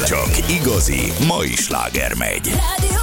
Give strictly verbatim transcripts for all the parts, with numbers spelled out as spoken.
Csak igazi mai sláger megy.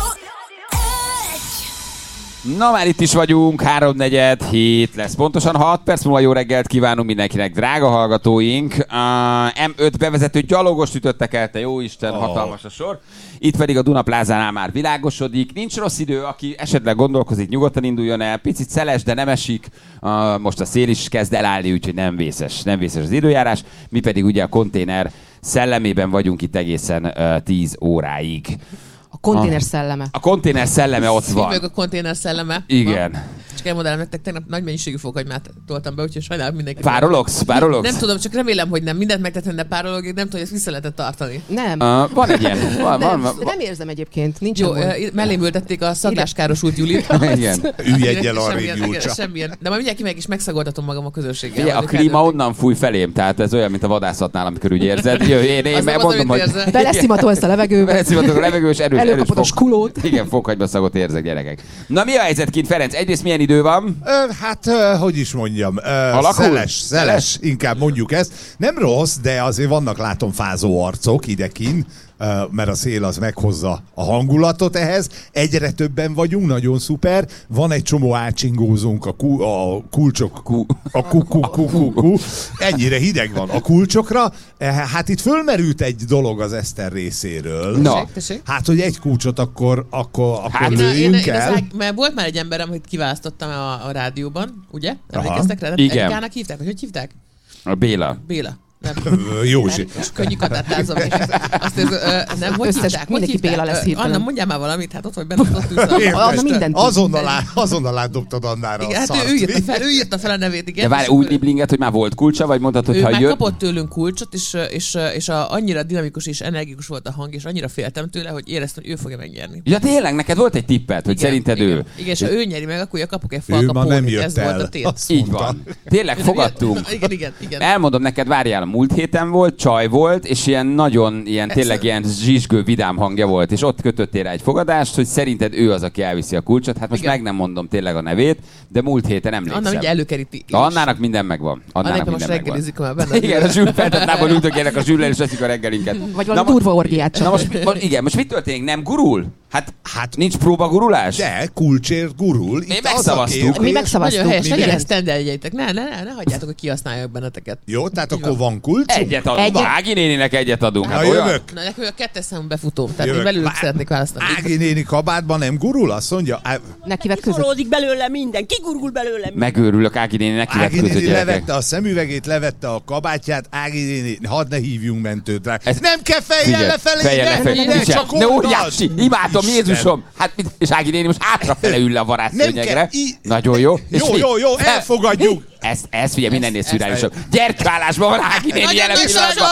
Na már itt is vagyunk, háromnegyed hét lesz. Pontosan hat perc múlva jó reggelt kívánunk mindenkinek, drága hallgatóink. Uh, em öt bevezető gyalogost ütöttek el, te jó Isten, oh. Hatalmas a sor. Itt pedig a Duna plázánál már világosodik. Nincs rossz idő, aki esetleg gondolkozik, nyugodtan induljon el. Picit szeles, de nem esik. Uh, most a szél is kezd elállni, úgyhogy nem vészes, nem vészes az időjárás. Mi pedig ugye a konténer szellemében vagyunk itt egészen uh, tíz óráig. A konténer szelleme. A konténer szelleme ott van. Szívjuk a konténer szelleme. Igen. Ma. Csak elmondanám nektek, tegnap nagy mennyiségű fokhagymát toltam be, úgyhogy sajnálom mindenki. Párologsz? Párologsz? Nem tudom, csak remélem, hogy nem. Mindent megtettem, de párolog, nem tudom, hogy ezt vissza lehetett tartani. Nem. Uh, van egy ilyen. Van, nem, van, van. nem érzem egyébként. Nincs jó, uh, mellém ültették a szagláskárosult Julit. Igen. Ülj egyel arrébb, Julcsa. Semmilyen. De majd mindjárt meg is megszagoltatom magam a közösséggel. Ugye, a klíma onnan fúj felém, tehát ez olyan, mint a vadászatnál, amikor úgy érzed. Jö, én, én mondom, hogy... Beleszimatolsz a levegőbe. Beleszimatolok a levegő, és erős, erős fog... a skulót. Igen, fokhagyma szagot érzek, gyerekek. Na mi a helyzet kint, Ferenc? Egyrészt milyen idő van? Ö, hát, ö, hogy is mondjam, ö, szeles, szeles, inkább mondjuk ezt. Nem rossz, de azért vannak, látom, fázó arcok idekin, mert a szél az meghozza a hangulatot ehhez. Egyre többen vagyunk, nagyon szuper. Van egy csomó átsingózónk a, ku, a kulcsok, ku, a ku, ku, ku, ku, ku. Ennyire hideg van a kulcsokra. Hát itt fölmerült egy dolog az Eszter részéről. No. Hát, hogy egy kulcsot akkor, akkor, akkor hát, lőjünk én, én, el. Én, mert volt már egy emberem, hogy kiválasztottam a, a rádióban, ugye? Emlékeztek rá? Igen. Edikának hívták, vagy hogy hívták? A Béla. Béla. Nem. Józsi. És könnyű katáttázom. Azt ez, ö, nem, hogy Összes, hívták? Hogy mindenki Béla lesz hívták? Anna, mondjál már valamit, hát ott vagy benne ott ülsz. Anna mindent azonnal, á, azonnal átdobtad Annára igen, a hát ő, ő, írta fel, ő írta fel a nevét, igen. De várj, úgy liblinget, hogy már volt kulcsa, vagy mondtad, hogy ő ha már jön... kapott tőlünk kulcsot, és, és, és a, annyira dinamikus és energikus volt a hang, és annyira féltem tőle, hogy éreztem, hogy ő fogja megnyerni. Ja tényleg, neked volt egy tippet, hogy igen, szerinted igen. ő. Igen, és ha ő nyeri meg, akkor kapok egy falka pónit, ez el. volt a tét. Így van. Tényleg fogadtunk. Igen, igen, igen. Elmondom neked, várjál, a múlt héten volt, csaj volt, és ilyen nagyon, ilyen tényleg ilyen zsizsgő, vidám hangja volt, és ott kötöttél rá egy fogadást, hogy szerinted ő az, aki elviszi a kulcsot. Hát most igen. meg nem mondom tényleg a nevét, de múlt héten emlékszem. Anna ugye előkeríti. Annának minden megvan. Annának Anna minden most reggelizik már benne. Igen, a Zsül feltetnában ültökélnek a Zsüllel, és eszik a reggelinket. Vagy valami durva orgiát csak. Na most, most, igen, most mit történik? Nem gurul? Hát, hát nincs próba gurulás? De, kulcsért gurul. Mi megszavaztuk. Mi megszavaztuk. Nagyon helyes, legyen ezt tendeljegyeitek. Ne, ne, ne, ne hagyjátok, hogy kihasználják benneteket. Jó, tehát akkor van kulcsunk? Egyet adunk. Egyet. Ági néninek egyet adunk. Hát jövök. Na, nekem a kettes számú befutóm, tehát én belőlük szeretnék választani. Ági néni kabátban nem gurul? Azt mondja. Neki vett között. Forródik belőle minden, kigurul belőle minden. Megőrülök, Ági néni, neki vett Ági között, néni gyerekek. levette a szemüvegét, levette a kabátját. Ági néni, hadd ne hívjunk mentőt rá. Ez nem kell fejjel lefelé, ne csak ne óriási, imádom, Jézusom. Hát, és Ági néni most hátrafele ül le a varázsszőnyegre. Nagyon jó. Jó, jó, jó, elfogadjuk. Ez, ez figyelj, mindennél szürreálisabb. Gyertyállásban van Ági néni jelen pillanatban.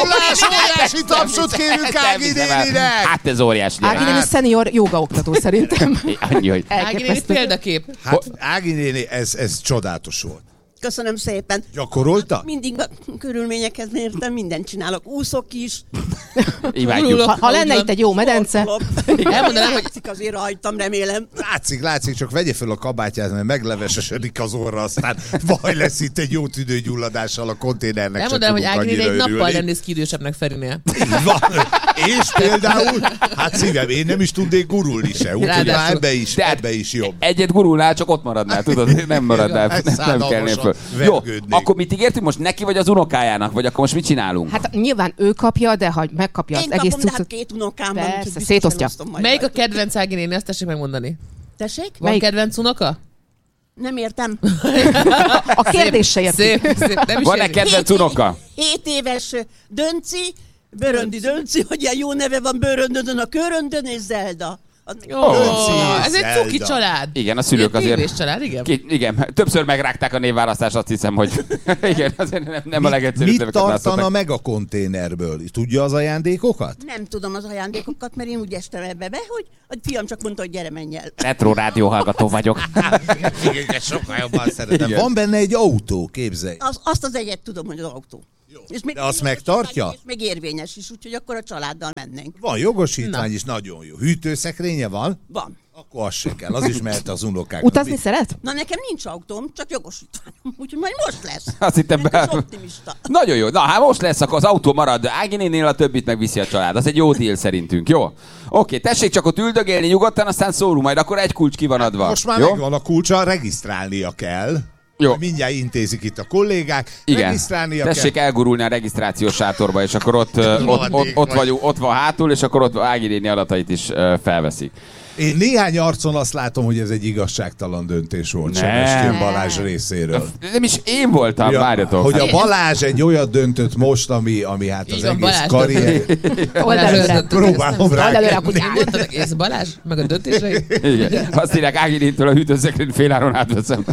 Óriási tapsot kérünk Ági néninek. Hát ez óriási. Ági néni szenior jogaoktató szerintem. Annyi, hogy... Ági néni példakép. Hát Ági néni, ez, ez csodálatos volt. Köszönöm szépen. Gyakorolta? Mindig a körülményekhez mértem, mindent csinálok. Úszok is. Imádjuk. Ha, ha lenne itt egy jó medence. Elmondanám, hogy látszik azért rajtam, remélem. Látszik, látszik, csak vegye fel a kabátját, mert meglevesesedik az orra, aztán baj lesz itt egy jó tüdőgyulladással a konténernek. Elmondanám, hogy Ági néni egy nappal nem néz ki idősebbnek Ferinél. És például, hát szívem, én nem is tudnék gurulni se, úgyhogy ebbe is, ebbe is jobb. Egyet gurulnál, csak ott maradnál, tudod, nem maradnál, nem kellene föl. Jó, akkor mit ígértünk most, neki vagy az unokájának, vagy akkor most mit csinálunk? Hát nyilván ő kapja, de ha megkapja én az egész cuccot... Én cuccot... kapom, de hát két unokám van. Persze, szétosztja. Melyik a kedvenc Ági néni, azt tessék megmondani. Tessék? Van Melyik? Kedvenc unoka? Nem értem. A kérdés se érti. Szép, szép. Nem is van-e kedvenc unoka? Hét éves Dönci, Bőröndi Dönci, hogy ilyen jó neve van Bőröndön, a Köröndön és Zelda. Ó, oh, ez egy cuki család. Igen, a szülők azért... Tévés család, igen. Ki, igen, többször megrágták a névválasztást, azt hiszem, hogy igen, azért nem, nem a legegyszerűbb. Mit tartana meg a konténerből? Tudja az ajándékokat? Nem tudom az ajándékokat, mert én úgy estem ebbe be, hogy a fiam csak mondta, hogy gyere, menj el. Retro rádió hallgató vagyok. Igen, sokkal jobban szeretem. Igen. Van benne egy autó, képzelj. Az, azt az egyet tudom, hogy az autó. És még De azt megtartja? És még érvényes is, úgyhogy akkor a családdal mennénk. Van jogosítvány is, nagyon jó. Hűtőszekrénye van? Van. Akkor az se kell, az is mehet az unokák. Utazni szeret? Na nekem nincs autóm, csak jogosítványom, úgyhogy majd most lesz. Azt hittem Mert ez be... optimista. Nagyon jó. Na, hát most lesz, akkor az autó marad Ági nénél, a többit megviszi a család. Az egy jó deal szerintünk, jó? Oké, tessék csak ott üldögélni nyugodtan, aztán szólunk majd, akkor egy kulcs ki van adva. Most már jó? megvan a kulcsa, regisztrálnia kell. Jó. Mindjárt intézik itt a kollégák. Igen. Regisztrálnia Tessék kell. elgurulni a regisztrációs sátorba, és akkor ott, ott, ott, ott, ott, vagyunk, ott van hátul, és akkor ott Ági néni adatait is uh, felveszik. Én néhány arcon azt látom, hogy ez egy igazságtalan döntés volt Sebestyén Balázs részéről. Nem is én voltam, Ja, várjatok. hogy a Balázs egy olyat döntött most, ami, ami hát az Így van, egész Balázs karrier... Oldalőre. Próbálom rá. Oldalőre a Én kutyát. mondtam neki, ez Balázs, meg a döntései. Igen. Azt írják Ági nénitől a hűtőszekrényt féláron átveszem.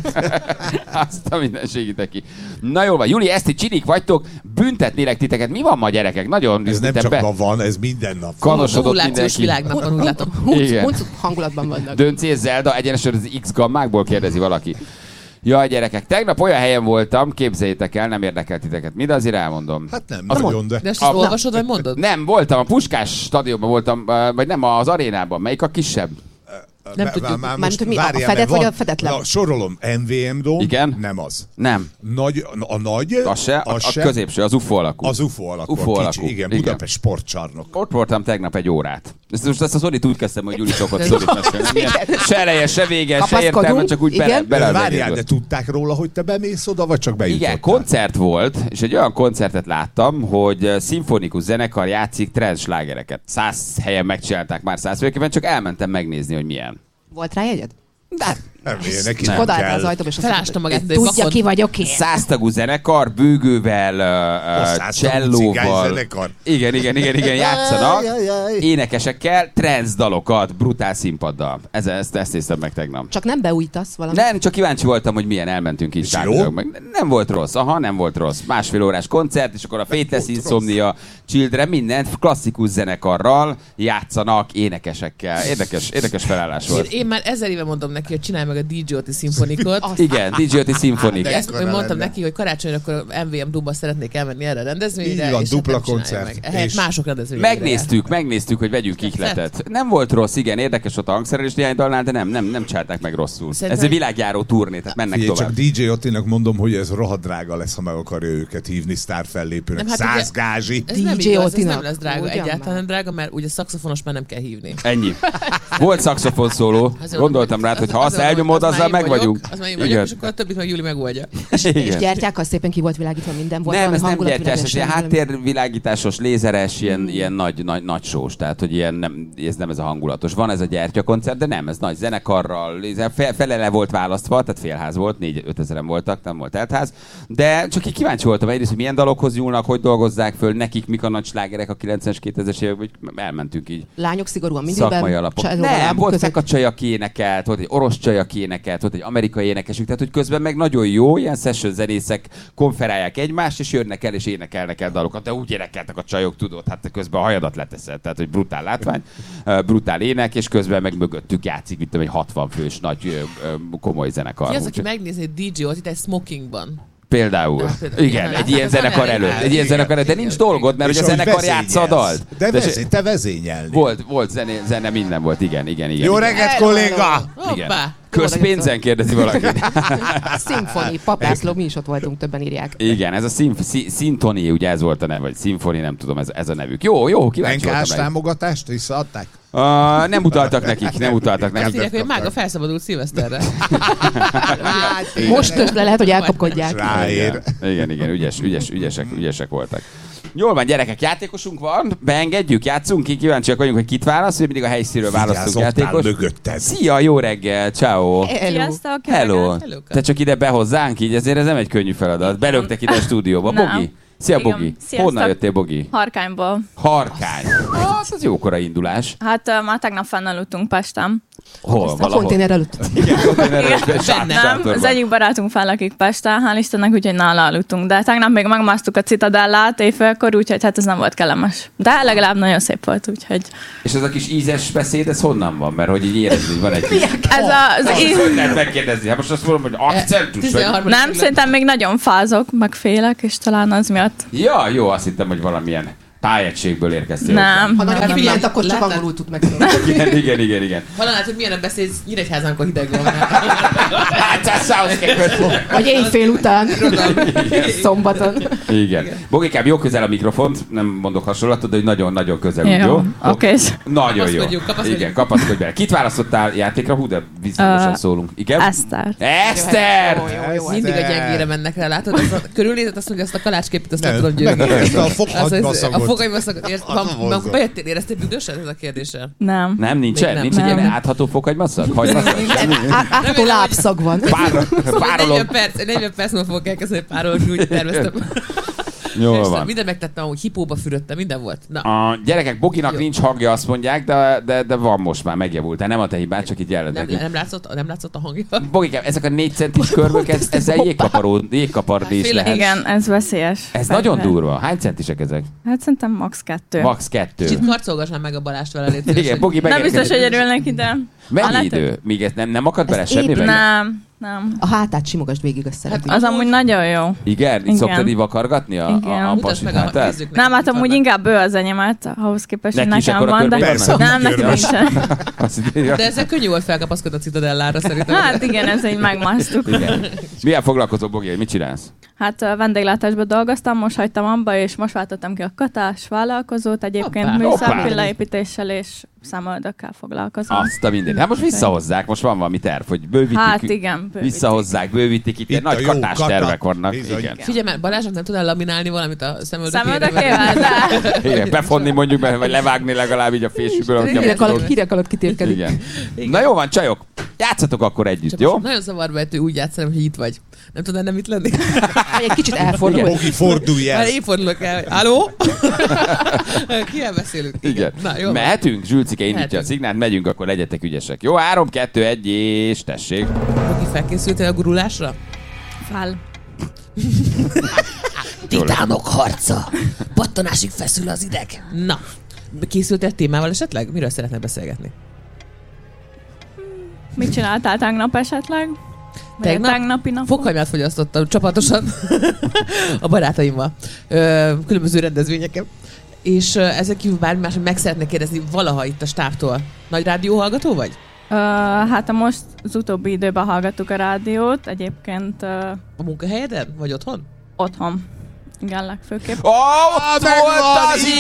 Azt a minden segítek ki. Na jól van, Juli, ezt itt csinik vagytok, büntetnélek titeket. Mi van ma, gyerekek? Nagyon Ez nem be- csak ma van, ez minden nap. Kanosodott Ovulációs mindenki. világnapon, úgy látom. Igen. Hunc hangulatban vannak. Dönci és Zelda egyenesen az X-gammákból kérdezi valaki. Jaj, gyerekek, tegnap olyan helyen voltam, képzeljétek el, nem érdekelt titeket. Mi, de azért elmondom. Hát nem, Az nagyon, de... De ezt azt A- olvasod, vagy mondod? Nem, voltam, a Puskás stadionban voltam, vagy nem, az arénában. Melyik a kisebb? Nem Vá- tudjuk. vá- már Mármint, most mi, a várjál, fedett mert vagy van- a fedetlen? Na, sorolom, em vé em Dome, Igen? nem az. Nem. Nagy, a nagy, Az se, a, az a se, középső, az u f o alakú. az u f o alakú, u f o a alakú. kicsi, igen, Igen. Budapest sportcsarnok. Ott voltam tegnap egy órát. Ezt most ezt a szorít úgy kezdtem, hogy Gyuri szokott szorít mesélni. Ilyen Se eleje, se vége, se Kapaszkodunk. értelme, csak úgy bele, Igen. bele az Várjál, egészbe. de tudták róla, hogy te bemész oda, vagy csak bejutottál? Igen, koncert volt, és egy olyan koncertet láttam, hogy szimfonikus zenekar játszik trance slágereket. Száz helyen megcsinálták már százféleképpen, csak elmentem megnézni, hogy milyen. Volt rá jegyed? De Nem, én neki Nem. nem Odaállt kell. az ajtóba, és azt Felásta mondta, magát, hogy de tudja, vakon. ki vagyok én. száztagú zenekar, bőgővel, uh, uh, száztagú cigány csellóval. zenekar. Igen, igen, igen, igen, játszanak. Aj, aj, aj. Énekesekkel, trance dalokat, brutál színpaddal. Ez, ezt, ezt néztem meg tegnap. Csak nem beújtasz valamit. Nem, csak kíváncsi voltam, hogy milyen, elmentünk így. És tárgyalni jó? meg. Nem volt rossz, aha, nem volt rossz. Másfél órás koncert, és akkor a Faithless Insomnia, Children, mindent klasszikus zenekarral játszanak, énekesekkel. Érdekes, érdekes felállás Én, volt. én már ezer éve mondom neki, hogy csinálj meg a dé jé Oti szimfonikot. Igen, dé jé Oti Symphonic. De- Ezt ekkora én mondtam lenne. neki, hogy karácsonyra akkor em vé em Duma szeretnék elmenni erre a rendezvényre. Így van, és dupla hát nem csinálja koncert. Meg. Ehelyett És mások rendezvényre. Megnéztük, megnéztük, hogy vegyünk ihletet. Nem volt rossz, igen, érdekes ott a hangszerelés néhány dalnál, de nem, nem, nem csinálták meg rosszul. Szerintem- Ez egy világjáró turné, tehát mennek Figyelj, tovább. csak dé jé Otinak mondom, hogy ez rohadt drága lesz, ha meg akarja őket hívni sztárfellépőnek. Nem, hát Száz ugye- gázsi. Ez nem dé jé igaz, ez Otinak. nem lesz drága, Ugyan egyáltalán már. nem drága, mert ugye szaxofonos már nem kell hívni. Ennyi. Volt szaxofon szóló, Azért gondoltam mondom, rád, hogy ha az- azt az- elnyomod, az azzal már én meg vagyunk. Az már én vagyok, Igen. és akkor a többit meg Júli megoldja. És Igen. gyertyákkal szépen ki volt világítva minden. Volt Nem, valami ez nem hangulatvilágos, gyertyás, ez ilyen valami- háttérvilágításos, lézeres, ilyen, ilyen nagy, nagy, nagy sós, tehát hogy ilyen nem, ez nem ez a hangulatos. Van ez a gyertyakoncert, de nem, ez nagy zenekarral, lézer, fe, fele le volt választva, tehát félház volt, négy-öt ezeren voltak, nem volt teltház, de csak így kíváncsi voltam egyrészt, hogy milyen dalokhoz nyúlnak, hogy dolgozzák föl, nekik mik a nagy slágerek a kilencvenes, kétezres évek, vagy elmentünk így. Lányok szigorúan mindig Szakmai alapon. Nem, volt feka csaj, aki énekelt, volt egy orosz csaj, aki énekelt, volt egy amerikai énekesük, tehát hogy közben meg nagyon jó, ilyen session zenészek konferálják egymást, és jönnek el, és énekelnek el dalokat, de úgy énekeltek a csajok, tudod, hát közben a hajadat leteszed, tehát hogy brutál látvány, uh, brutál ének, és közben meg mögöttük játszik, mint egy hatvan fős nagy ö, ö, komoly zenekar. Ki az, aki Úgyhogy- megnézi egy dé jé Otit egy smokingban? Például. De például Igen, ilyen egy ilyen látás, zenekar nem előtt. elég. Egy ilyen zenekar előtt, de nincs dolgod, mert És ugye a hogy zenekar játsza a vezényelsz. dalt. De De- vezény, te vezényelni. Volt, volt zene, zene, minden volt, igen, igen, igen. Jó igen. reggelt, Hello, kolléga! Igen. Hoppá! Közpénzen kérdezi valaki. Szimfoni, Paplászló, mi is ott voltunk, többen írják. Igen, ez a szimf- szi- Szintoni, ugye ez volt a neve, vagy szimfoni, nem tudom, ez, ez a nevük. Jó, jó, kíváncsi en ká-s voltam meg. támogatást visszaadták? Uh, nem utaltak nekik, nem utaltak Azt nekik. írják, hogy mága felszabadult szilveszterre. Most ösd le, lehet, hogy elkapkodják. Ráér. Igen, igen, ügyes, ügyes, ügyesek, ügyesek voltak. Jól van, gyerekek, játékosunk van, beengedjük, játszunk ki, kíváncsiak vagyunk, hogy kit választ, hogy mindig a helyszínről választunk Vigyázz, ott áll játékos. mögötted. Szia, jó reggel, ciao. Hello. Sziasztok! jó Hello. reggelt. Hello. Te csak ide behozzánk így, ezért ez nem egy könnyű feladat. Belöktek ide a stúdióba. Nem. Bogi? Szia, Igen. Bogi. Sziasztok. Honnan jöttél, Bogi? Harkányból. Harkány. Hát, az jókora indulás. Hát uh, már tegnap fennaludtunk Pestem. Hol? A Valahol. konténer előtt. Igen, konténerben, sát- Nem, sátorban. az egyik barátunk fellakik Pesten, hál' Istennek, úgyhogy nála aludtunk. De tegnap még megmásztuk a Citadellát éjfélkor, úgyhogy hát ez nem volt kellemes. De legalább nagyon szép volt, úgyhogy... És ez a kis ízes beszéd, ez honnan van? Mert hogy így érezni, hogy van egy kis... Ez a, az Az, í- hogy lehet megkérdezni? Hát most azt mondom, hogy akcentus vagy... tizenharmadik nem, kerület. szerintem még nagyon fázok, meg félek, és talán az miatt volt. Ja, jó, azt hittem, hogy valamilyen tájegységből érkeztél. Nem. Ha nagyon Nem, figyelt, nem. akkor csak Láttad? angolul tud megszólalni. Igen, igen, igen, igen. Hallanát, hogy milyen a beszéd, Nyíregyházán, amikor hideg van. Hát, ez szához Vagy éjfél után. Szombaton. Igen. Bogikám, jó közel a mikrofont, nem mondok hasonlatot, de hogy nagyon-nagyon közel, Jó, úgy, jó? oké. Nagyon jó. Kapaszkodjunk, kapaszkodjunk. Igen, kapaszkodj bele. Kit választottál játékra? Hú, de viszonyosan Ö, szólunk. Igen? Eszter. Eszter! Jó, jó, jó. Mindig a gyengére mennek rá, látod? Az a körülnézett azt mondja, azt a kalácsképet, azt nem tudom győzni. Megérezte a Az- foghagyma az- A szagot. fogagyma szagot. Érsz- Az Van- a van- vonzó. Bejöttél, éreztél büdöset ez a kérdéssel? Nem. Nem, nincsen? Még nem. Nincs egy Nem. ilyen átható fokhagymaszag? Hagymaszag? Semmi? Á- Átható lábszag van. Pár, Szóval párolom. negyven perc, negyven perc múlva fogok elkezdeni párolni, úgy terveztem. Jól Persze, van. Minden megtettem, hogy hipóba fürödtem, minden volt. Na, A gyerekek, Boginak Jó. nincs hangja, azt mondják, de, de, de van most már, megjavult. Tehát nem a te hibád, csak itt jelent nem, nekünk. nem, látszott, nem látszott a hangja. Bogikám, ezek a négy centis körmök, ez, ezzel jégkaparó, jégkapardé is Féle- lehet. Igen, ez veszélyes. Ez nagyon durva. Hány centisek ezek? Hát szerintem max. kettő. Max kettő. Kicsit karcolgassam meg a Balást vele, légy szíves, Igen, hogy- Bogi Nem megérkezik. biztos, hogy örülnek ide. Mennyi Ah, idő? lehet, Míg ez nem, nem akad bele Ez semmiben? Nem, nem. A hátát simogasd végig össze. Hát Az amúgy nagyon jó. Igen? Igen. Szoktad így vakargatni a, Igen. a, a Mutasd pasit meg a hátát? nézőknek. Nem, hát mit amúgy vannak. inkább ő az enyémet, ahhoz képest, hogy Neki is nekem akkora van, de körbeid vannak? nem, neki Körbe. nincsen. Azt írja. De ezzel könnyű volt felkapaszkodni a Citadellára szerintem. Hát igen, ez így megmásztuk. Igen. Milyen foglalkozó, Bogi, hogy mit csinálsz? Hát ö, vendéglátásban dolgoztam, most hagytam abba, és most váltottam ki a katás vállalkozót, egyébként Hoppá. Hoppá. műszerpilleépítéssel és számoldakkel foglalkozom. Azt a mindent. Hát most visszahozzák, most van valami terv, hogy bővítik. Hát igen, bővítik. Visszahozzák, bővítik, itt ilyen Itt a nagy jó katás kata. tervek vannak. Bizony. Igen. Figyelj, mert Balázsnak nem tudnál laminálni valamit a szemöldökére. Szemöldakével, de... Igen, befonni mondjuk, vagy levágni legalább így a fésűből. hogy Hideg nem alatt, tudom. hideg alatt kitérkedik. Igen. Na jó van, csajok, játszatok akkor együtt, Csak jó? most nagyon zavarba ejtő úgy játszani, hogy itt vagy. Nem tudnál nem itt lenni? Vagy egy kicsit elfordul. Bogi, fordulj el. Már én fordulok el. Halló? Kivel beszélünk? Igen. Na, jó. Mehetünk? Zsülcike indítja a Mehetünk. szignált, megyünk, akkor legyetek ügyesek. Jó, három, kettő, egy, és tessék. Roki, felkészültél a gurulásra? Fel. Titánok harca! Pattanásig feszül az ideg. Na, készültél témával esetleg? Miről szeretnél beszélgetni? Mit csináltál tegnap esetleg? Vagy a Tegnap? tegnapi napon? Fokhagymát fogyasztottam csapatosan a barátaimmal. Ö, különböző rendezvényeken. És ö, ezek kívül bármi más, hogy meg szeretnék kérdezni valaha itt a stábtól. Nagy rádióhallgató vagy? Uh, hát most az utóbbi időben hallgattuk a rádiót, egyébként uh, A munkahelyeden? Vagy otthon? otthon. Igen, legfőképp. Ó, ott volt az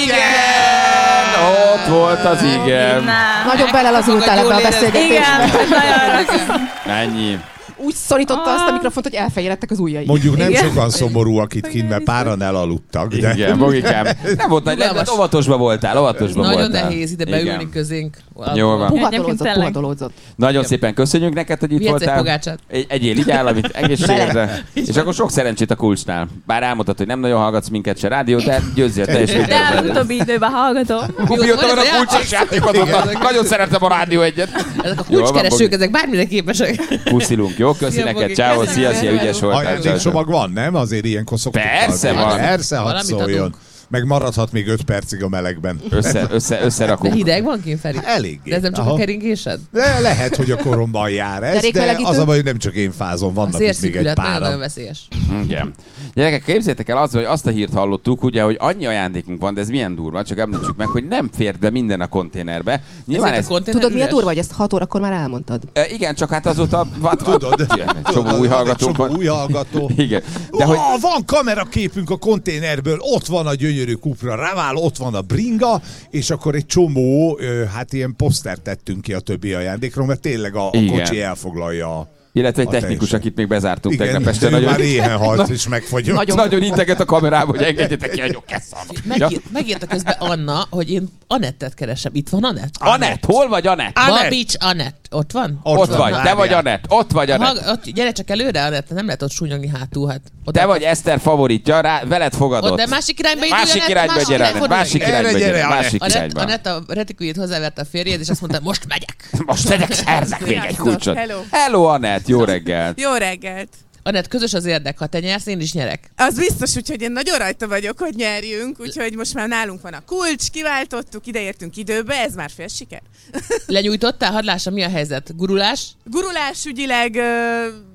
igen! Ott volt az igen. Nem. Nagyon belelazultál ebbe a Jól érezni. Igen, beszélgetésbe. nagyon rossz. Ennyi. Úgy szorította azt a mikrofont, hogy elfehérettek az ujjai. Mondjuk nem Igen. sokan szomorúak itt kint, mert páran elaludtak. De... Igen, Bogikám. Nem volt nagy, Rugalmas. de óvatosban voltál, óvatosban Nagyon voltál. nehéz ide Igen. beülni közénk. Jó van. Puhatolódzott, Egyébként tényleg. puhatolódzott. Nagyon szépen köszönjük neked, hogy itt Vihetsz egy voltál. pogácsát. Egy, egyél így áll, amit egészségedre. És akkor sok szerencsét a kulcsnál. Bár elmondtad, hogy nem nagyon hallgatsz minket se rádió, de győzzél te is. De az utóbbi időben hallgatom. Mióta van Van ez a a kulcsos játék azóta, nagyon szeretem a rádió egyet. Ezek a Jól van, kulcskeresők, Bogi. ezek bármire képesek. Puszilunk, jó? Köszi Szia, neked, Bogi. ciao, Köszönöm. szia, szia, ügyes voltál. ciao, ciao. Ajándékcsomag van, nem? Azért ilyenkor szoktuk. Persze adni. van. Persze, hadd Valamit szóljon. adunk. Meg maradhat még öt percig a melegben. Össze, össze, De összerakunk. hideg van kint, Feri? Eléggé. De ez nem csak Aha. a keringésed? De lehet, hogy a koromban jár ez, de Derékmelegítő? az a baj, hogy nem csak én fázom, vannak Az itt még egy érszikület nagyon-nagyon páran. veszélyes. Igen. Gyerekek, képzétek el az, hogy azt a hírt hallottuk, ugye, hogy annyi ajándékunk van, de ez milyen durva, csak említsük meg, hogy nem fér be minden a konténerbe. Nyilván Ezért ez... a konténer Tudod, mi a üres? durva, hogy ezt hat órakor már elmondtad? E, igen, csak hát azóta... Van, Tudod? Csomó új hallgatónk Csomó van. új hallgató. Igen. De De hogy... van kameraképünk a konténerből, ott van a gyönyörű Cupra Raval, ott van a bringa, és akkor egy csomó, ö, hát ilyen posztert tettünk ki a többi ajándékról, mert tényleg a, a Igen. kocsi elfoglalja a... Illetve egy a technikus, teljesen. akit még bezártunk Igen, tegnap este. ő Nagyon, már éhen halt, és megfagyott. nagyon, nagyon integet a kamerába, hogy engedjétek ki, hogy kesszal. Megír, megírta közben Anna, hogy én Anettet keresem. Itt van Anett? Anett, hol vagy Anett? Babics Anett. Ott van? Ott Ott van, vagy, te várjál. vagy Anett, ott vagy Anett. Ha, ott, gyere csak előre, Anett, nem lehet ott súnyogni hátul. Hát. Ott Te vagy Eszter favoritja, rá, veled fogadott. Ott, de másik irányba indulj, Másik Anett, irányba másik gyere, irányba Anett, fordulj. másik Erre irányba gyere, gyere, Anett. másik Anett, irányba. Anett a retikújét hozzáverte a férjed, és azt mondta, most megyek. Most tegyek, szerzek még egy kulcsot. Hello. Hello, Anett, jó reggelt. Jó reggelt! Anett, közös az érdek, ha te nyersz, én is nyerek. Az biztos, úgyhogy én nagyon rajta vagyok, hogy nyerjünk, úgyhogy most már nálunk van a kulcs, kiváltottuk, ideértünk időbe, ez már fél siker. Lenyújtottál? Hadd lássam, mi a helyzet? Gurulás? Gurulás ügyileg ö,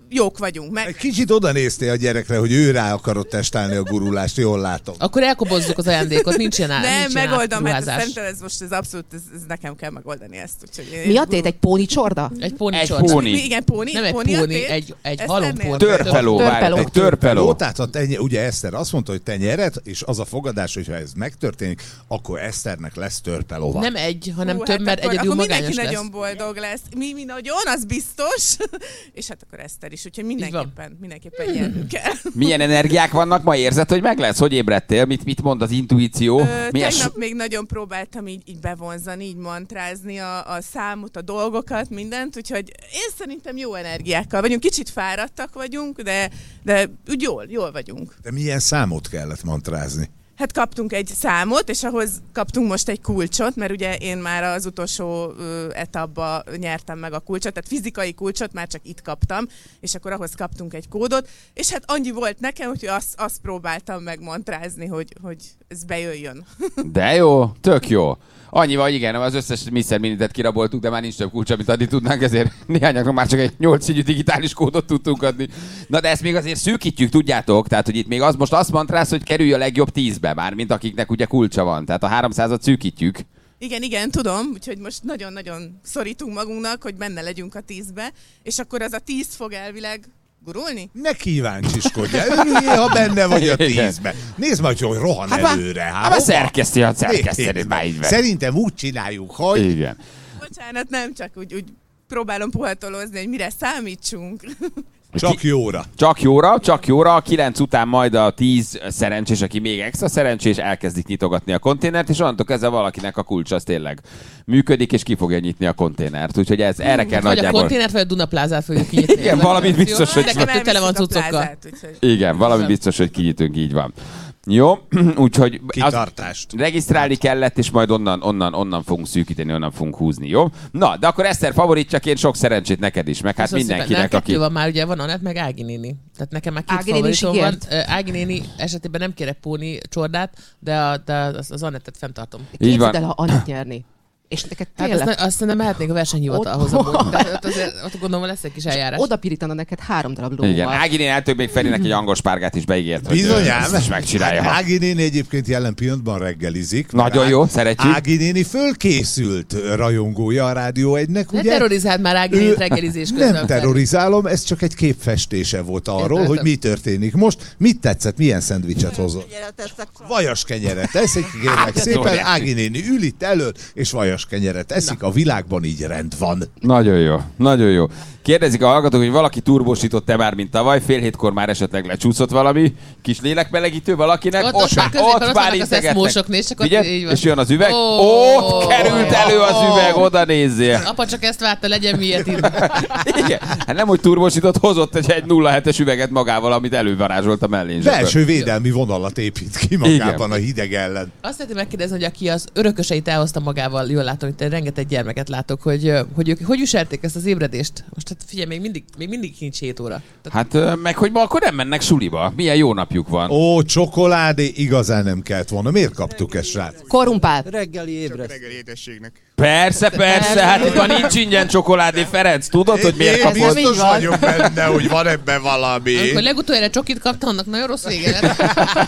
jók vagyunk. Meg... Egy kicsit oda néztél a gyerekre, hogy ő rá akarod testálni a gurulást, jól látom. Akkor elkobozzuk az ajándékot, nincs ilyen. Nem, nincs ilyen megoldom, hát átruházás. ez most ez abszolút, ez, ez nekem kell megoldani ezt. Úgyhogy Mi a tét? Egy póni csorda? Egy póni Egy csorda. póni. Mi, igen, póni. Nem egy póni, a póni, tét? egy, egy Ezt halompóni. nem Törpeló, várj, Törpeló. egy törpeló. Tehát a tenye, ugye Eszter azt mondta, hogy te nyered, és az a fogadás, hogyha ez megtörténik, akkor Eszternek lesz törpelóva. Nem egy, hanem Hú, több, hát mert akkor, egyedül akkor magányos mindenki lesz. nagyon boldog lesz. Mi, mi nagyon, az biztos. És hát akkor Eszter is, úgyhogy mindenképpen, mindenképpen nyernünk kell. Milyen energiák vannak ma? Érzed, hogy meg lesz? Hogy ébredtél? Mit, mit mond az intuíció? Ö, Milyen tegnap s- még nagyon próbáltam így, így bevonzani, így mantrázni a, a számot, a dolgokat, mindent, úgyhogy én szerintem jó energiákkal vagyunk. Kicsit fáradtak vagyunk, de, de úgy jól, jól vagyunk. De milyen számot kellett mantrázni? Hát kaptunk egy számot, és ahhoz kaptunk most egy kulcsot, mert ugye én már az utolsó ö, etapba nyertem meg a kulcsot, tehát fizikai kulcsot már csak itt kaptam, és akkor ahhoz kaptunk egy kódot, és hát annyi volt nekem, hogy azt, azt próbáltam megmantrázni, hogy, hogy ez bejöjjön. De jó, tök jó. Annyi vagy, igen, az összes Mister Minitet kiraboltuk, de már nincs több kulcs, amit adni tudnánk, ezért néhányaknak már csak egy nyolc színű digitális kódot tudtunk adni. Na de ezt még azért szűkítjük, tudjátok, tehát hogy itt még az most azt mantrász, hogy kerülj a legjobb tízbe már, mint akiknek ugye kulcsa van, tehát a háromszázat szűkítjük. Igen, igen, tudom, úgyhogy most nagyon-nagyon szorítunk magunknak, hogy benne legyünk a tízbe, és akkor az a tíz fog elvileg gurulni? Ne kíváncsiskodj, örüljél, ha benne vagy a tízbe. Nézd majd, hogy rohan Hát előre. Hát hova? már szerkeszti, a szerkeszteni, már így meg. Szerintem úgy csináljuk, hogy... Igen. Bocsánat, nem, csak úgy, úgy próbálom puhatolozni, hogy mire számítsunk. Csak jóra. Csak jóra, csak jóra, a kilenc után majd a tíz szerencsés, aki még extra szerencsés, elkezdik nyitogatni a konténert, és onnantól kezdve valakinek a kulcs az tényleg működik, és ki fogja nyitni a konténert. Úgyhogy ez, erre kell Vagy nagyjából... a konténert, vagy a Dunaplázát fogjuk kinyitni. Igen, valamit biztos, hogy... Nekem kettő tele van cuccokkal. Igen, valami biztos, hogy kinyitünk, így van. Jó, úgyhogy Kitartást. regisztrálni kellett, és majd onnan, onnan, onnan fogunk szűkíteni, onnan fogunk húzni, jó? Na, de akkor Eszter favoritjaként sok szerencsét neked is, meg hát Köszönöm mindenkinek, szépen. aki... Van már, ugye van Anett, meg Ági néni. Tehát nekem már két Ági néni is favoritom van. ígért? Ö, Ági néni esetében nem kérek póni csordát, de, a, de az, az Anettet fenntartom. Így van. Képzeld el, ha Anett nyerni. És neked Hát tényleg... azt, ne, azt nem mehetnék a versenyhivatalhoz amúgy, de ott, azért, ott gondolom lesz egy kis eljárás. Oda pirítana neked három darab lóval. Igen, Ági néni eltök még Ferinek egy angol spárgát is beígért, hogy Bizonyám. ezt is megcsinálja. Hát Ági néni egyébként jelen pillanatban reggelizik. Nagyon Ág- jó, szeretjük. Ági néni fölkészült rajongója a Rádió egynek, Ne ugye? terrorizáld már Ági nénit reggelizés közben. Nem terrorizálom, ez csak egy képfestése volt arról, Értem. hogy mi történik most. Mit tetszett, milyen szendvicset hozott? Vajas kenyeret eszik, kérlek szépen. Ági néni ül itt elől, és vajas kenyeret eszik. A világban így rend van. Nagyon jó, nagyon jó. Kérdezik a hallgatók, hogy valaki turbósított-e már, mint tavaly, fél hétkor már esetleg lecsúszott valami kis lélekmelegítő valakinek, Ott- ott, ott már középen, ott vannak a integetnek. szeszmósoknél, és csak ott Figyelj, így van. és jön az üveg, Ó, ott került elő az üveg, oda nézzél. Apa csak ezt várta, legyen miért itt. Igen. Hát nem, hogy turbósított, hozott egy, egy nulla hetes üveget magával, amit elővarázsolt a mellényzseből. Belső védelmi vonalat épít ki magában a hideg ellen. Azt szeretném megkérdezni, hogy aki az örököseit elhozta magával, jól látom, hogy rengeteg gyermeket látok, hogy hogy ők hogy viselték ezt az ébredést? Most hát figyelj, még mindig, még mindig nincs hét óra. Tehát Hát ö, meg, hogy ma akkor nem mennek suliba. Milyen jó napjuk van. Ó, csokoládé igazán nem kellett volna. Miért kaptuk ezt, srác? Korrumpált. Reggeli ébreszt. Reggeli édességnek. Persze, persze, hát itt van nincs ingyen csokoládé, Ferenc. Tudod, hogy miért Én kapod? így biztos van. vagyok benne, hogy van ebben valami. amikor legutoljára csokit kapta, annak nagyon rossz vége lett.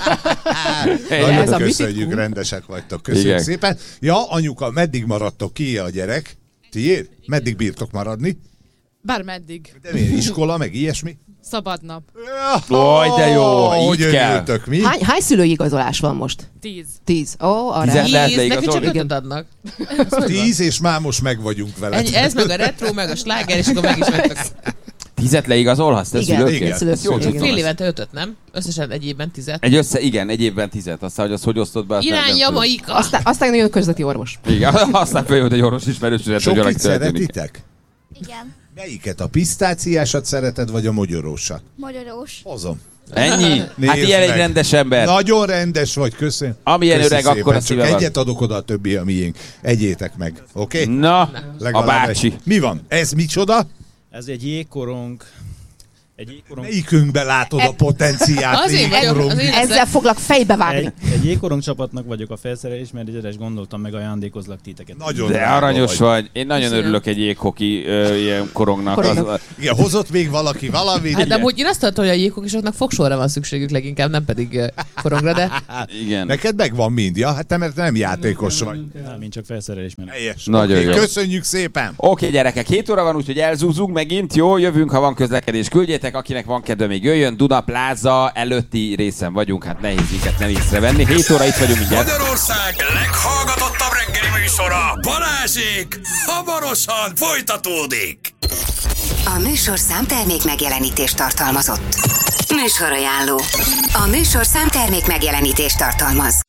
Ez Nagyon a köszönjük, mitikum. rendesek vagytok. Köszönjük Igen. szépen. Ja, anyuka, meddig maradtok ki a gyerek? Tiéd? Meddig bírtok maradni? Bármeddig. De miért? Iskola, meg ilyesmi? Szabad nap. Oj, de jó, Hogy így kell. örültök, mi? Hány, hány szülői igazolás van most? Tíz. Tíz. Ó, arra. Tizen- lehet Tíz, neki leigazolni? csak ötöt adnak. Tíz, és már most meg vagyunk vele. Ennyi, ez meg a retro, meg a sláger, és akkor meg is vettek. Tízet leigazolhatsz, te Igen, szülőként? igen. Szülők- Ezt jól igen. tudtam. Fél évente ötöt, nem? Összesen egy évben tizet. Egy össze, igen, egy évben tizet. Aztán, hogy az hogy osztod be, azt nem- nem Irány tudom. Jamaika! Aztán, aztán nagyon közleti orvos. Igen, aztán följött egy orvos ismerősödet, hogy Sokit valaki történik. szeretitek? Igen, Melyiket? A pisztáciásat szereted, vagy a mogyorósat? magyarós. Hozom. Ennyi? Hát Nézd ilyen egy meg. rendes ember. Nagyon rendes vagy, köszönöm. Amilyen Köszi öreg, szépen. akkor a Csak szíve van. egyet adok oda, a többi a miénk. Egyétek meg, oké? Na, a Legalább bácsi. egy. Mi van? Ez micsoda? Ez egy jégkorong. Egy jégkorong... Melyikünkben látod a potenciált? Az én vagyok, az én Ezzel foglak fejbevágni. Egy, egy jégkorong csapatnak vagyok a felszerelés, mert egyenes gondoltam, meg ajándékozlak titeket. Nagyon de aranyos vagy. vagy. Én nagyon Köszönöm. örülök egy jéghoki ö, ilyen korongnak. Az, igen, hozott még valaki valamit. Hát, de amúgy én azt tartom, hogy a jéghokisoknak fogsorra van szükségük leginkább, nem pedig korongra, de... igen. Neked megvan mind, ja? Hát te mert nem játékos vagy. Nem, én csak felszerelés mellett. Helyes. Nagyon okay, jó. Köszönjük szépen. Oké, okay, gyerekek, hét óra van, úgyhogy elzúzunk megint. Jó, jövünk, ha van közlekedés, küldjétek, akinek van kedve, még jöjjön. Duna Pláza előtti részen vagyunk, hát nehéz minket nem észrevenni. hét óra itt vagyunk mindjárt. Magyarország leghallgatottabb reggeli műsora, Balázsék, hamarosan folytatódik. A műsor számtermék megjelenítést tartalmazott. Műsorajánló. A műsor számtermék megjelenítést tartalmaz.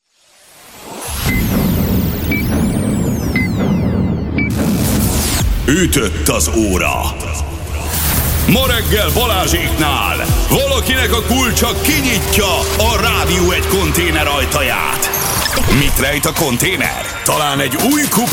Ütött az óra. Ma reggel Balázséknál valakinek a kulcsa kinyitja a Rádió egy konténer ajtaját. Mit rejt a konténer? Talán egy új kup